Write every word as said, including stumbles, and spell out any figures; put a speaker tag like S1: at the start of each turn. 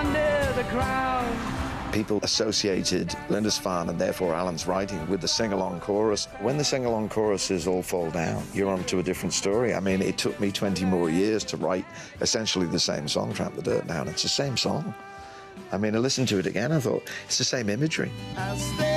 S1: under the ground.
S2: People associated Lindisfarne and therefore Alan's writing with the sing-along chorus. When the sing-along choruses all fall down, you're on to a different story. I mean, it took me twenty more years to write essentially the same song, Tramp the Dirt Down. It's the same song. I mean, I listened to it again, I thought, it's the same imagery.